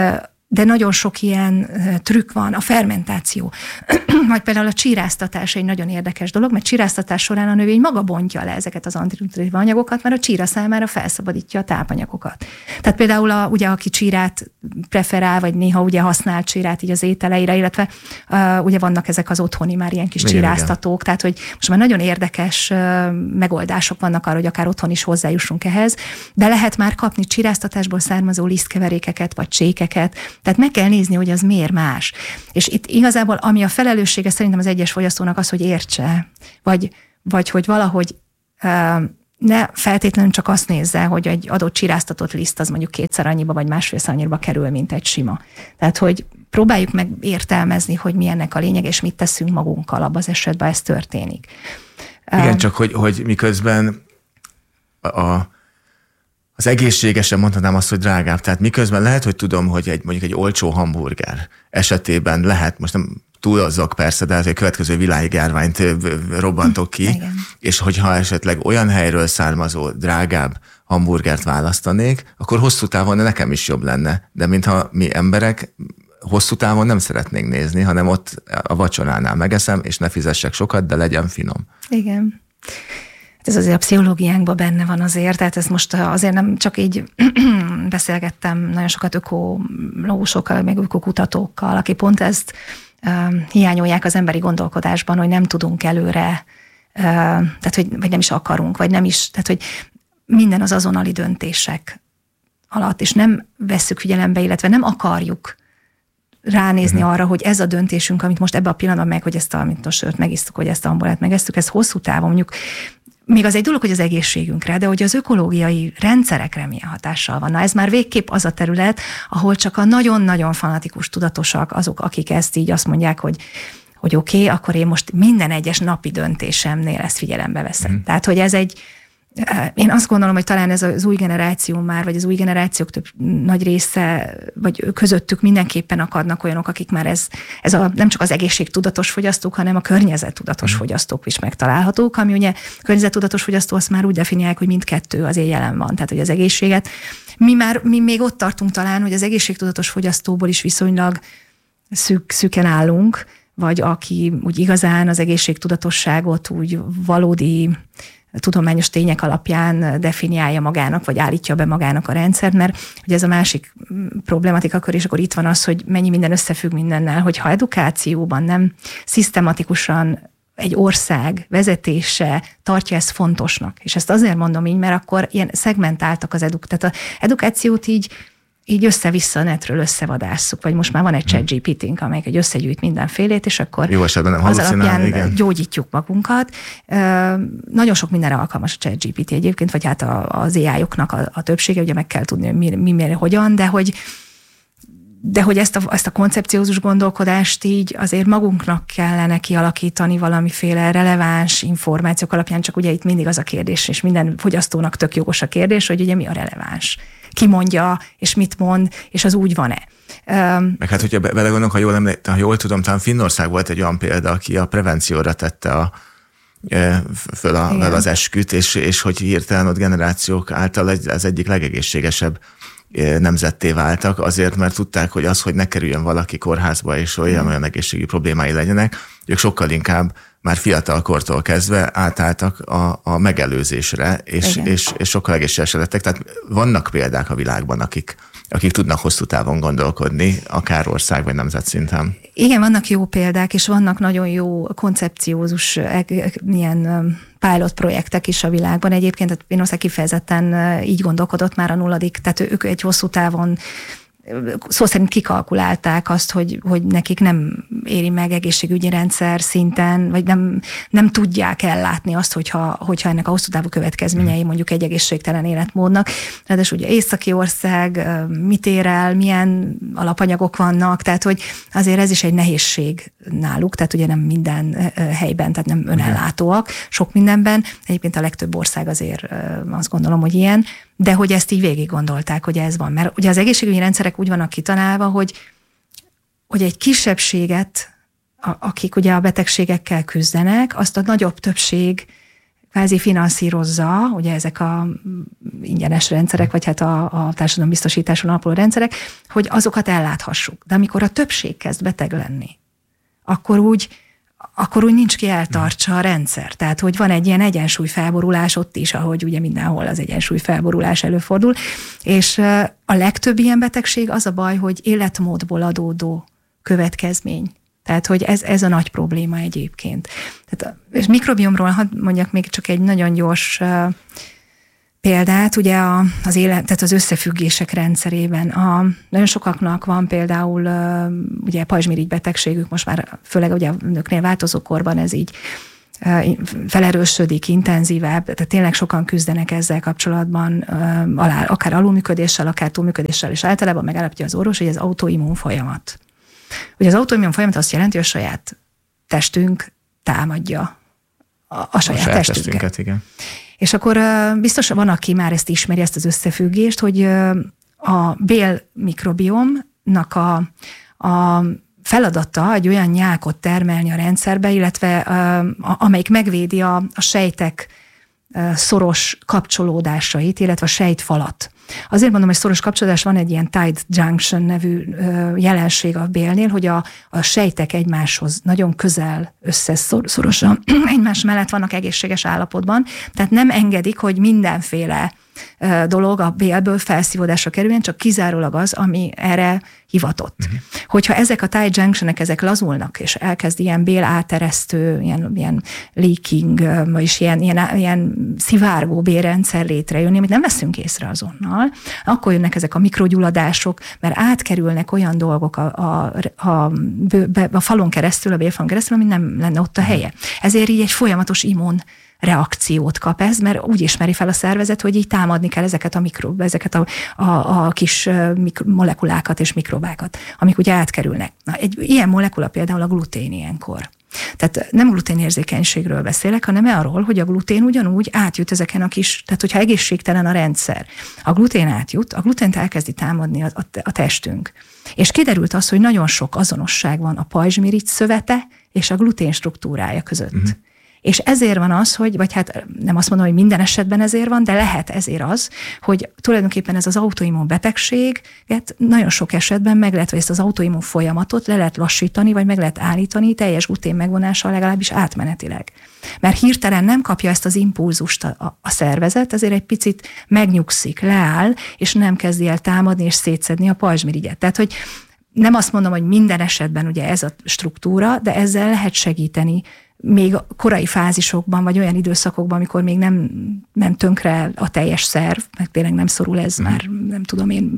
de nagyon sok ilyen trükk van, a fermentáció. Vagy például a csíráztatás egy nagyon érdekes dolog, mert csíráztatás során a növény maga bontja le ezeket az antinutritív anyagokat, mert a csíra számára felszabadítja a tápanyagokat. Tehát például a, ugye, aki csírát preferál, vagy néha ugye használ csírát így az ételeire, illetve uh, ugye vannak ezek az otthoni már ilyen kis igen, csíráztatók, igen. Tehát hogy most már nagyon érdekes uh, megoldások vannak arra, hogy akár otthon is hozzájussunk ehhez, de lehet már kapni csíráztatásból származó lisztkeverékeket, vagy csékeket. Tehát meg kell nézni, hogy az miért más. És itt igazából, ami a felelőssége szerintem az egyes fogyasztónak az, hogy értse, vagy, vagy hogy valahogy uh, ne feltétlenül csak azt nézze, hogy egy adott csiráztatott liszt az mondjuk kétszer annyiba, vagy másfélszer annyiba kerül, mint egy sima. Tehát, hogy próbáljuk meg értelmezni, hogy mi ennek a lényeg, és mit teszünk magunkkal abban az esetben, ez történik. Igen, uh, csak hogy, hogy miközben a az egészségesen mondhatnám azt, hogy drágább. Tehát miközben lehet, hogy tudom, hogy egy, mondjuk egy olcsó hamburger esetében lehet, most nem túlozzak persze, de hát egy következő világjárványt robbantok ki, igen. És hogyha esetleg olyan helyről származó drágább hamburgert választanék, akkor hosszú távon nekem is jobb lenne. De mintha mi emberek hosszú távon nem szeretnénk nézni, hanem ott a vacsoránál megeszem, és ne fizessek sokat, de legyen finom. Igen. Ez azért a pszichológiánkban benne van azért, tehát ez most azért nem csak így beszélgettem nagyon sokat ökológusokkal, meg ökokutatókkal, aki pont ezt uh, hiányolják az emberi gondolkodásban, hogy nem tudunk előre, uh, tehát hogy vagy nem is akarunk, vagy nem is, tehát hogy minden az azonnali döntések alatt, és nem vesszük figyelembe, illetve nem akarjuk ránézni uh-huh. arra, hogy ez a döntésünk, amit most ebben a pillanatban meg, hogy ezt a, mint a sört megisztuk, hogy ezt a hamburgert megesztük, ez hosszú távon mondjuk. Még az egy dolog, hogy az egészségünkre, de hogy az ökológiai rendszerekre milyen hatással van. Na, ez már végképp az a terület, ahol csak a nagyon-nagyon fanatikus tudatosak azok, akik ezt így azt mondják, hogy, hogy oké, okay, akkor én most minden egyes napi döntésemnél ezt figyelembe veszem. Mm. Tehát, hogy ez egy, én azt gondolom, hogy talán ez az új generáció már, vagy az új generációk több nagy része, vagy közöttük mindenképpen akadnak olyanok, akik már ez, ez a, nem csak az egészségtudatos fogyasztók, hanem a környezettudatos mm. fogyasztók is megtalálhatók, ami ugye környezettudatos fogyasztó azt már úgy definiálják, hogy mindkettő azért jelen van, tehát hogy az egészséget. Mi már mi még ott tartunk talán, hogy az egészségtudatos fogyasztóból is viszonylag szűk, szűken állunk, vagy aki úgy igazán az egészségtudatosságot úgy valódi tudományos tények alapján definiálja magának, vagy állítja be magának a rendszert, mert ugye ez a másik problematika kör, és akkor itt van az, hogy mennyi minden összefügg mindennel, hogyha edukációban nem szisztematikusan egy ország vezetése tartja ezt fontosnak. És ezt azért mondom így, mert akkor ilyen szegmentáltak az eduk. Tehát az edukációt így így össze-vissza a netről összevadásszuk, vagy most már van egy ChatGPT-nk, amelyik egy összegyűjt mindenfélét, és akkor jó esetben nem az alapján igen. gyógyítjuk magunkat. Nagyon sok mindenre alkalmas a ChatGPT egyébként, vagy hát az á í-oknak a, a többsége, ugye meg kell tudni, hogy mi, mi, mi hogyan, de hogy, de hogy ezt, a, ezt a koncepciózus gondolkodást így azért magunknak kellene kialakítani valamiféle releváns információk alapján, csak ugye itt mindig az a kérdés, és minden fogyasztónak tök jogos a kérdés, hogy ugye mi a releváns. Ki mondja, és mit mond, és az úgy van-e. Meg hát, hogyha belegondolunk, ha jól, emlé- ha jól tudom, talán Finnország volt egy olyan példa, aki a prevencióra tette a, föl a, az esküt, és, és hogy hirtelen ott generációk által az egyik legegészségesebb nemzetté váltak, azért, mert tudták, hogy az, hogy ne kerüljön valaki kórházba, és olyan, olyan egészségi problémái legyenek, ők sokkal inkább már fiatal kortól kezdve átálltak a, a megelőzésre, és, és, és sokkal egészségesek lettek. Tehát vannak példák a világban, akik, akik tudnak hosszú távon gondolkodni, akár ország vagy nemzet szinten. Igen, vannak jó példák, és vannak nagyon jó koncepciózus ilyen pilot projektek is a világban. Egyébként a Finnország kifejezetten így gondolkodott már a nulladik, tehát ők egy hosszú távon szó szerint kikalkulálták azt, hogy, hogy nekik nem éri meg egészségügyi rendszer szinten, vagy nem, nem tudják ellátni azt, hogyha, hogyha ennek a hosszú távú következményei mondjuk egy egészségtelen életmódnak. Ráadásul ugye északi ország, mit ér el, milyen alapanyagok vannak, tehát hogy azért ez is egy nehézség náluk, tehát ugye nem minden helyben, tehát nem önellátóak, sok mindenben. Egyébként a legtöbb ország azért azt gondolom, hogy ilyen, de hogy ezt így végig gondolták, hogy ez van. Mert ugye az egészségügyi rendszerek úgy vannak kitalálva, hogy, hogy egy kisebbséget, a, akik ugye a betegségekkel küzdenek, azt a nagyobb többség kvázi finanszírozza, ugye ezek a ingyenes rendszerek, vagy hát a, a társadalombiztosításon alapuló rendszerek, hogy azokat elláthassuk. De amikor a többség kezd beteg lenni, akkor úgy, akkor úgy nincs ki eltartsa a rendszer. Tehát, hogy van egy ilyen egyensúlyfelborulás ott is, ahogy ugye mindenhol az egyensúlyfelborulás előfordul, és a legtöbb ilyen betegség az a baj, hogy életmódból adódó következmény. Tehát, hogy ez, ez a nagy probléma egyébként. Tehát, és mikrobiomról hadd mondjak még csak egy nagyon gyors uh, példát, ugye a, az, élet, tehát az összefüggések rendszerében. A, nagyon sokaknak van például uh, ugye pajzsmirigy betegségük, most már főleg ugye a nőknél változó korban ez így uh, felerősödik, intenzívebb, tehát tényleg sokan küzdenek ezzel kapcsolatban, uh, alá, akár alulműködéssel, akár túlműködéssel, és általában megállapítja az orvos, hogy ez autoimmun folyamat. Ugye az autoimmun folyamat azt jelenti, hogy a saját testünk támadja a, a saját, a saját testünket. Igen. És akkor biztos van, aki már ezt ismeri, ezt az összefüggést, hogy a bélmikrobiomnak a, a feladata egy olyan nyákot termelni a rendszerbe, illetve amelyik megvédi a, a sejtek szoros kapcsolódásait, illetve a sejtfalat. Azért mondom, hogy szoros kapcsolódás, van egy ilyen tight junction nevű jelenség a bélnél, hogy a, a sejtek egymáshoz nagyon közel összeszorosan egymás mellett vannak egészséges állapotban, tehát nem engedik, hogy mindenféle dolog a bélből felszívódásra kerüljen, csak kizárólag az, ami erre hivatott. Uh-huh. Hogyha ezek a tight junctionek, ezek lazulnak, és elkezd ilyen bél áteresztő, ilyen, ilyen leaking, vagyis ilyen, ilyen, ilyen szivárgó bélrendszer létrejönni, amit nem veszünk észre azonnal, akkor jönnek ezek a mikrogyulladások, mert átkerülnek olyan dolgok a, a, a, a falon keresztül, a bélfalon keresztül, ami nem lenne ott a helye. Ezért így egy folyamatos immun reakciót kap ez, mert úgy ismeri fel a szervezet, hogy így támadni kell ezeket a, mikro, ezeket a, a, a kis mikro, molekulákat és mikrobákat, amik ugye átkerülnek. Na, egy ilyen molekula például a glutén ilyenkor. Tehát nem gluténérzékenységről beszélek, hanem arról, hogy a glutén ugyanúgy átjut ezeken a kis, tehát hogyha egészségtelen a rendszer, a glutén átjut, a glutént elkezdi támadni a, a, a testünk. És kiderült az, hogy nagyon sok azonosság van a pajzsmirigy szövete és a glutén struktúrája között. Uh-huh. És ezért van az, hogy, vagy hát nem azt mondom, hogy minden esetben ezért van, de lehet ezért az, hogy tulajdonképpen ez az autoimmun betegséget nagyon sok esetben meg lehet, vagy ezt az autoimmun folyamatot le lehet lassítani, vagy meg lehet állítani teljes glutén megvonással, legalábbis átmenetileg. Mert hirtelen nem kapja ezt az impulzust a, a, a szervezet, ezért egy picit megnyugszik, leáll, és nem kezdi el támadni és szétszedni a pajzsmirigyet. Tehát, hogy nem azt mondom, hogy minden esetben ugye ez a struktúra, de ezzel lehet segíteni még korai fázisokban, vagy olyan időszakokban, amikor még nem, nem tönkre a teljes szerv, meg tényleg nem szorul ez mm. már, nem tudom én,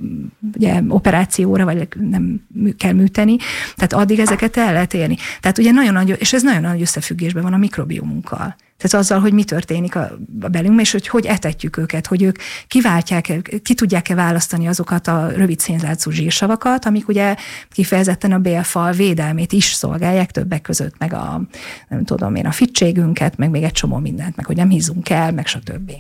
ugye operációra, vagy nem kell műteni, tehát addig ezeket el lehet érni. Tehát ugye nagyon nagy, és ez nagyon nagy összefüggésben van a mikrobiomunkkal. Tehát azzal, hogy mi történik a belünkben, és hogy hogy etetjük őket, hogy ők kiváltják, ki tudják-e választani azokat a rövid szénzátszú zsírsavakat, amik ugye kifejezetten a bélfal védelmét is szolgálják, többek között, meg a, nem tudom én, a fittségünket, meg még egy csomó mindent, meg hogy nem hízunk el, meg stb.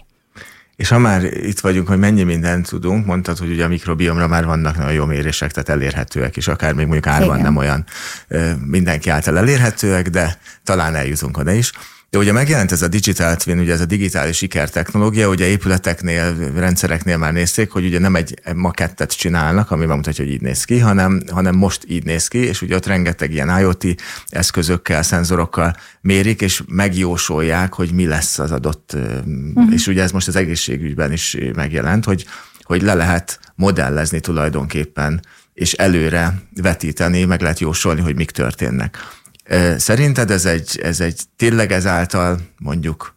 És ha már itt vagyunk, hogy mennyi mindent tudunk, mondtad, hogy ugye a mikrobiomra már vannak nagyon jó mérések, tehát elérhetőek is, akár még mondjuk árban Igen. nem olyan mindenki által elérhetőek, de talán eljutunk oda is. De ugye megjelent ez a digital twin, ugye ez a digitális ikertechnológia, ugye épületeknél, rendszereknél már nézték, hogy ugye nem egy makettet csinálnak, ami megmutatja, hogy így néz ki, hanem, hanem most így néz ki, és ugye ott rengeteg ilyen IoT eszközökkel, szenzorokkal mérik, és megjósolják, hogy mi lesz az adott, uh-huh. és ugye ez most az egészségügyben is megjelent, hogy, hogy le lehet modellezni tulajdonképpen, és előre vetíteni, meg lehet jósolni, hogy mik történnek. Szerinted ez egy, ez egy tényleg ezáltal mondjuk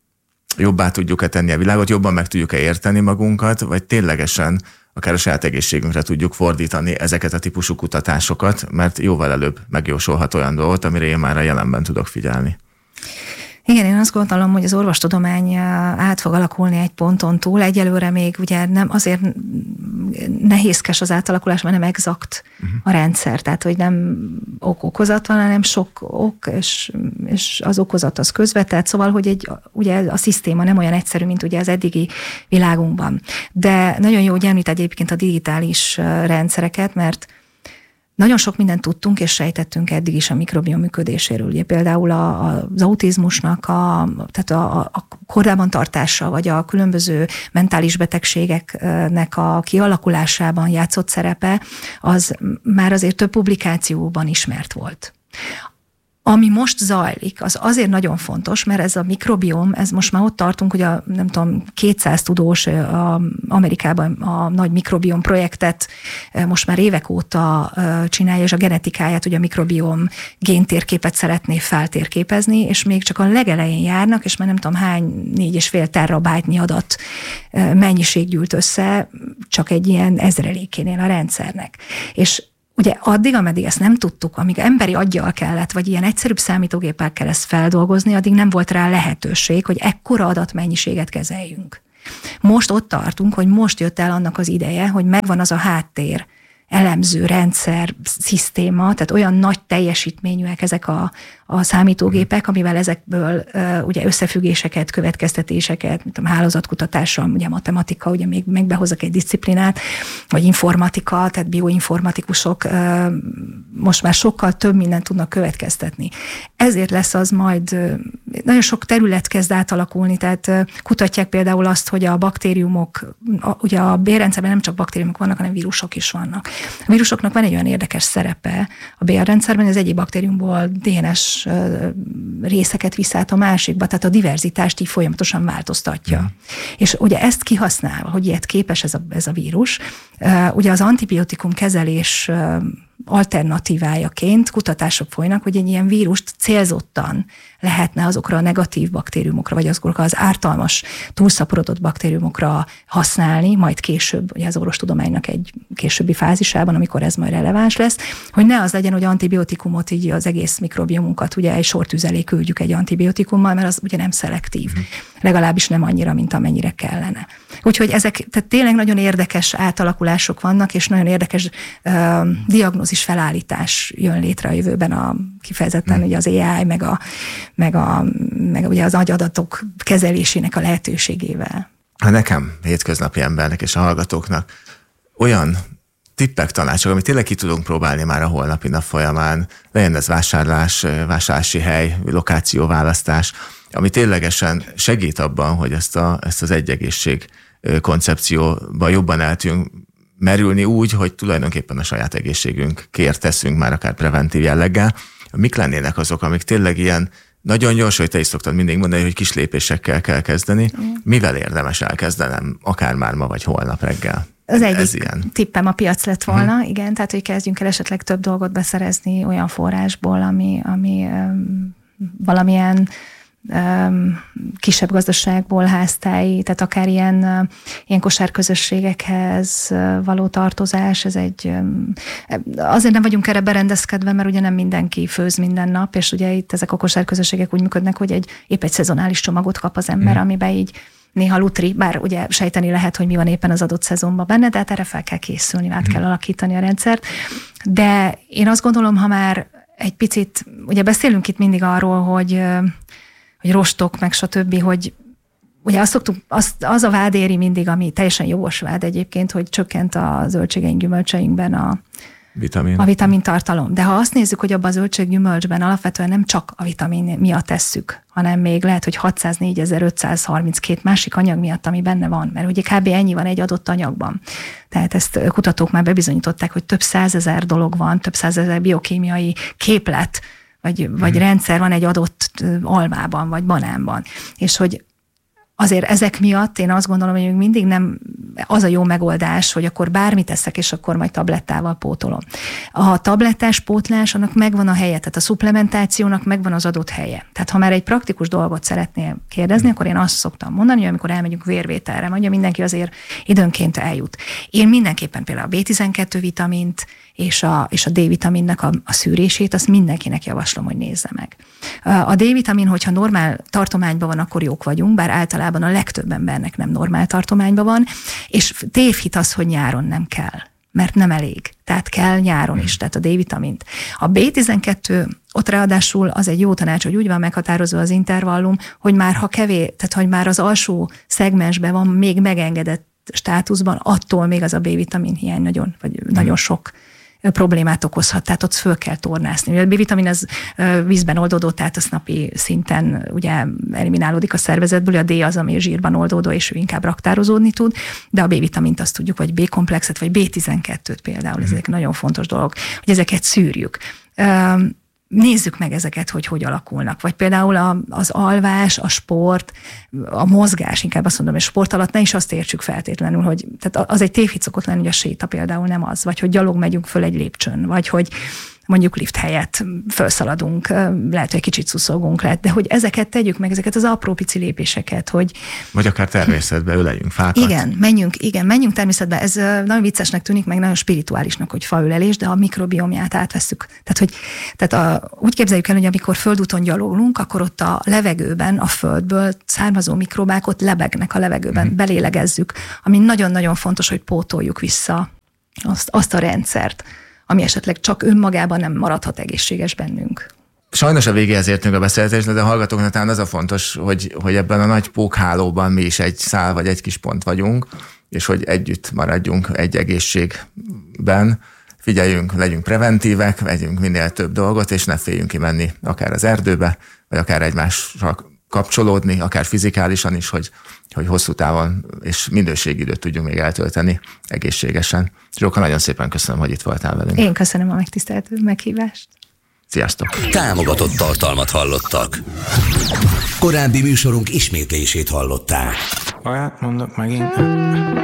jobbá tudjuk-e tenni a világot, jobban meg tudjuk-e érteni magunkat, vagy ténylegesen akár a saját egészségünkre tudjuk fordítani ezeket a típusú kutatásokat, mert jóval előbb megjósolhat olyan dolgot, amire én már a jelenben tudok figyelni. Igen, én azt gondolom, hogy az orvostudomány át fog alakulni egy ponton túl. Egyelőre még ugye nem azért nehézkes az átalakulás, mert nem exakt uh-huh. a rendszer. Tehát, hogy nem ok-okozat van, hanem sok ok, és, és az okozat az közvetett. Szóval, hogy egy, ugye a szisztéma nem olyan egyszerű, mint ugye az eddigi világunkban. De nagyon jó, hogy említed egyébként a digitális rendszereket, mert nagyon sok mindent tudtunk és sejtettünk eddig is a mikrobiom működéséről. Ugye például a, az autizmusnak a, tehát a, a kordában tartása, vagy a különböző mentális betegségeknek a kialakulásában játszott szerepe, az már azért több publikációban ismert volt. Ami most zajlik, az azért nagyon fontos, mert ez a mikrobiom, ez most már ott tartunk, hogy a nem tudom, kétszáz tudós a Amerikában a nagy mikrobiom projektet most már évek óta csinálja, és a genetikáját, ugye a mikrobiom géntérképet szeretné feltérképezni, és még csak a legelején járnak, és már nem tudom hány, négy és fél terabájtnyi adat mennyiség gyűlt össze, csak egy ilyen ezrelékénél a rendszernek. És ugye addig, ameddig ezt nem tudtuk, amíg emberi aggyal kellett, vagy ilyen egyszerűbb számítógéppel kell ezt feldolgozni, addig nem volt rá lehetőség, hogy ekkora adatmennyiséget kezeljünk. Most ott tartunk, hogy most jött el annak az ideje, hogy megvan az a háttér, elemző rendszer, szisztéma, tehát olyan nagy teljesítményűek ezek a, a számítógépek, amivel ezekből uh, ugye összefüggéseket, következtetéseket, mint a hálózatkutatással, ugye matematika, ugye még megbehozzak egy disziplinát, vagy informatika, tehát bioinformatikusok uh, most már sokkal több mindent tudnak következtetni. Ezért lesz az majd, uh, nagyon sok terület kezd átalakulni, tehát uh, kutatják például azt, hogy a baktériumok, a, ugye a bélrendszerben nem csak baktériumok vannak, hanem vírusok is vannak. A vírusoknak van egy olyan érdekes szerepe a bélrendszerben, az egyik baktériumból dé en es részeket visz át a másikba, tehát a diverzitást így folyamatosan változtatja. Mm. És ugye ezt kihasználva, hogy ilyet képes ez a, ez a vírus, ugye az antibiotikum kezelés alternatívájaként kutatások folynak, hogy egy ilyen vírust célzottan lehetne azokra a negatív baktériumokra, vagy azokra az ártalmas, túlszaporodott baktériumokra használni, majd később, ugye az orvostudománynak egy későbbi fázisában, amikor ez majd releváns lesz, hogy ne az legyen, hogy antibiotikumot, így az egész mikrobiomunkat ugye egy sortűz elé küldjük egy antibiotikummal, mert az ugye nem szelektív. Mm. Legalábbis nem annyira, mint amennyire kellene. Úgyhogy ezek, tehát tényleg nagyon érdekes átalakulások vannak, és nagyon érdekes uh, diagnózis felállítás jön létre a jövőben, a kifejezetten mm. ugye az á i, meg, a, meg, a, meg ugye az agyadatok kezelésének a lehetőségével. Ha nekem, hétköznapi embernek és a hallgatóknak olyan tippek, tanácsok, amit tényleg ki tudunk próbálni már a holnapi nap folyamán, legyen ez vásárlás, vásárlási hely, lokációválasztás, ami ténylegesen segít abban, hogy ezt, a, ezt az egyegészség koncepcióba jobban el tudjunk merülni úgy, hogy tulajdonképpen a saját egészségünkért teszünk már akár preventív jelleggel. Mik lennének azok, amik tényleg ilyen nagyon gyors, hogy te is szoktad mindig mondani, hogy kis lépésekkel kell kezdeni. Mivel érdemes elkezdenem, akár már ma vagy holnap reggel? Az egyik tippem a piac lett volna, uh-huh. igen, tehát hogy kezdjünk el esetleg több dolgot beszerezni olyan forrásból, ami, ami um, valamilyen um, kisebb gazdaságból, háztáji, tehát akár ilyen, uh, ilyen kosárközösségekhez uh, való tartozás, ez egy, um, azért nem vagyunk erre berendezkedve, mert ugye nem mindenki főz minden nap, és ugye itt ezek a kosárközösségek úgy működnek, hogy egy, épp egy szezonális csomagot kap az ember, uh-huh. amiben így néha lutri, bár ugye sejteni lehet, hogy mi van éppen az adott szezonban benne, de hát erre fel kell készülni, át kell alakítani a rendszert. De én azt gondolom, ha már egy picit, ugye beszélünk itt mindig arról, hogy, hogy rostok, meg stb., hogy ugye azt szoktuk, az, az a vád éri mindig, ami teljesen jogos vád egyébként, hogy csökkent a zöldségeink, gyümölcseinkben a Vitamin. A vitamintartalom. De ha azt nézzük, hogy abban a zöldséggyümölcsben alapvetően nem csak a vitamin miatt tesszük, hanem még lehet, hogy hatszáznégyezer-ötszázharminckét másik anyag miatt, ami benne van, mert ugye kb. Ennyi van egy adott anyagban. Tehát ezt kutatók már bebizonyították, hogy több százezer dolog van, több százezer biokémiai képlet, vagy, hmm. vagy rendszer van egy adott almában, vagy banánban. És hogy azért ezek miatt én azt gondolom, hogy még mindig nem az a jó megoldás, hogy akkor bármit teszek, és akkor majd tablettával pótolom. A tablettás pótlás, annak megvan a helye, tehát a szuplementációnak megvan az adott helye. Tehát ha már egy praktikus dolgot szeretnél kérdezni, mm. akkor én azt szoktam mondani, hogy amikor elmegyünk vérvételre, mondja, mindenki azért időnként eljut. Én mindenképpen például a bé tizenkettő vitamint és a, és a D-vitaminnak a, a szűrését, azt mindenkinek javaslom, hogy nézze meg. A D-vitamin, hogyha normál tartományban van, akkor jók vagyunk, bár általában a legtöbb embernek nem normál tartományban van, és tévhit az, hogy nyáron nem kell, mert nem elég. Tehát kell nyáron is, tehát a D-vitamint. A bé tizenkettő, ott ráadásul az egy jó tanács, hogy úgy van meghatározva az intervallum, hogy már ha kevés, tehát hogy már az alsó szegmensben van még megengedett státuszban, attól még az a B-vitamin hiány nagyon, vagy nagyon sok problémát okozhat, tehát ott föl kell tornászni. A B-vitamin az vízben oldódó, tehát az napi szinten ugye eliminálódik a szervezetből, a D az, ami zsírban oldódó, és ő inkább raktározódni tud, de a B-vitamint azt tudjuk, vagy B-komplexet, vagy bé tizenkettőt például, ezek nagyon fontos dolgok, hogy ezeket szűrjük. Nézzük meg ezeket, hogy hogy alakulnak. Vagy például a, az alvás, a sport, a mozgás, inkább azt mondom, hogy sport alatt ne is azt értsük feltétlenül, hogy tehát az egy tévhit szokott lenni, hogy a séta például nem az, vagy hogy gyalog megyünk föl egy lépcsőn, vagy hogy mondjuk lift helyett felszaladunk, lehet, hogy egy kicsit szuszogunk lehet, de hogy ezeket tegyük meg, ezeket az apró pici lépéseket, hogy... Vagy akár természetbe üleljünk fákat. Igen, menjünk, igen, menjünk természetbe. Ez nagyon viccesnek tűnik, meg nagyon spirituálisnak, hogy faülelés, de a mikrobiomját átvesszük. Tehát, hogy, tehát a, úgy képzeljük el, hogy amikor földúton gyalogolunk, akkor ott a levegőben, a földből származó mikrobák ott lebegnek a levegőben, mm. belélegezzük, ami nagyon-nagyon fontos, hogy pótoljuk vissza azt, azt a rendszert, ami esetleg csak önmagában nem maradhat egészséges bennünk. Sajnos a végéhez értünk a beszélgetésnek, de a hallgatóknak talán az a fontos, hogy, hogy ebben a nagy pókhálóban mi is egy szál vagy egy kis pont vagyunk, és hogy együtt maradjunk egy egészségben, figyeljünk, legyünk preventívek, vegyünk minél több dolgot, és ne féljünk kimenni akár az erdőbe, vagy akár egymással kapcsolódni, akár fizikálisan is, hogy, hogy hosszú távon és minőségi időt tudjunk még eltölteni egészségesen. Zsóka, nagyon szépen köszönöm, hogy itt voltál velünk. Én köszönöm a megtiszteltő meghívást. Sziasztok! Támogatott tartalmat hallottak. Korábbi műsorunk ismétlését hallották. Olyat mondok megint.